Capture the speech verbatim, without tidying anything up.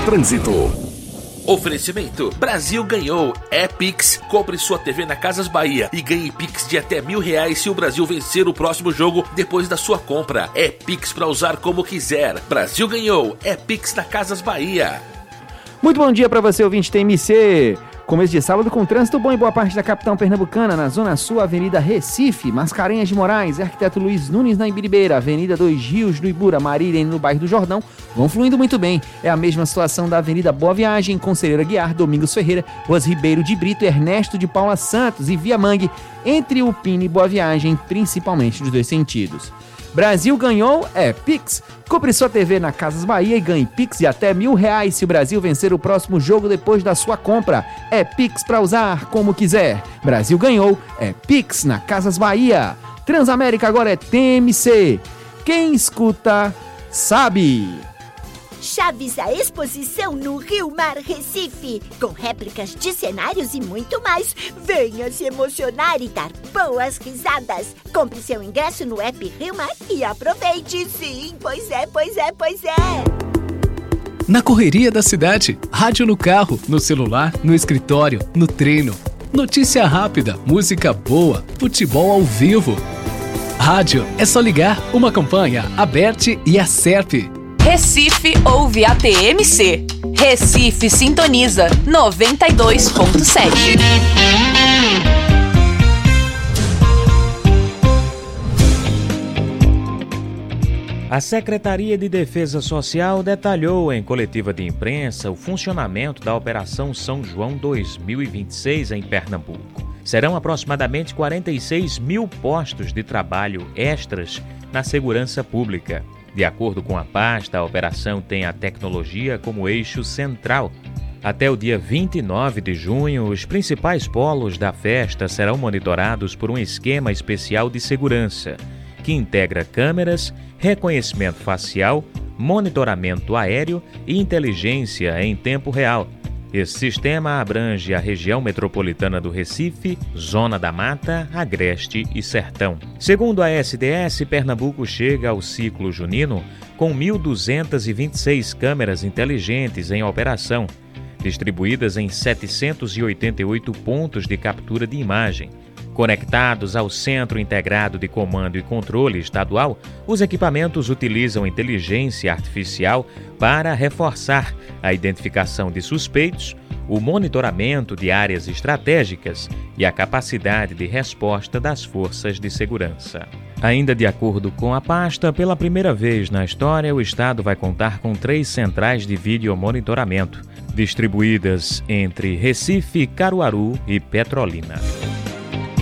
trânsito. Oferecimento: Brasil ganhou. É Pix. Compre sua T V na Casas Bahia e ganhe Pix de até mil reais se o Brasil vencer o próximo jogo depois da sua compra. É Pix para usar como quiser. Brasil ganhou. É Pix na Casas Bahia. Muito bom dia para você, ouvinte T M C. Começo de sábado com trânsito bom em boa parte da capital pernambucana, na Zona Sul, Avenida Recife, Mascarenhas de Moraes, Arquiteto Luiz Nunes na Imbiribeira, Avenida Dois Rios no Ibura, Marília no bairro do Jordão, vão fluindo muito bem. É a mesma situação da Avenida Boa Viagem, Conselheiro Aguiar, Domingos Ferreira, Ruas Ribeiro de Brito, Ernesto de Paula Santos e Via Mangue, entre o Pina e Boa Viagem, principalmente nos dois sentidos. Brasil ganhou, é Pix. Compre sua T V na Casas Bahia e ganhe Pix de até mil reais se o Brasil vencer o próximo jogo depois da sua compra. É Pix para usar como quiser. Brasil ganhou, é Pix na Casas Bahia. Transamérica agora é T M C. Quem escuta, sabe. Chaves a exposição no Rio Mar Recife, com réplicas de cenários e muito mais. Venha se emocionar e dar boas risadas. Compre seu ingresso no app Rio Mar e aproveite. Sim, pois é, pois é, pois é. Na correria da cidade, rádio no carro, no celular, no escritório, no treino. Notícia rápida, música boa, futebol ao vivo. Rádio, é só ligar. Uma campanha, Aberte e Acerpe. Recife ouve a T M C. Recife sintoniza noventa e dois ponto sete. A Secretaria de Defesa Social detalhou em coletiva de imprensa o funcionamento da Operação São João dois mil e vinte e seis em Pernambuco. Serão aproximadamente quarenta e seis mil postos de trabalho extras na segurança pública. De acordo com a pasta, a operação tem a tecnologia como eixo central. Até o dia vinte e nove de junho, os principais polos da festa serão monitorados por um esquema especial de segurança, que integra câmeras, reconhecimento facial, monitoramento aéreo e inteligência em tempo real. Esse sistema abrange a região metropolitana do Recife, Zona da Mata, Agreste e Sertão. Segundo a S D S, Pernambuco chega ao ciclo junino com mil duzentas e vinte e seis câmeras inteligentes em operação, distribuídas em setecentos e oitenta e oito pontos de captura de imagem. Conectados ao Centro Integrado de Comando e Controle Estadual, os equipamentos utilizam inteligência artificial para reforçar a identificação de suspeitos, o monitoramento de áreas estratégicas e a capacidade de resposta das forças de segurança. Ainda de acordo com a pasta, pela primeira vez na história, o Estado vai contar com três centrais de vídeo monitoramento, distribuídas entre Recife, Caruaru e Petrolina.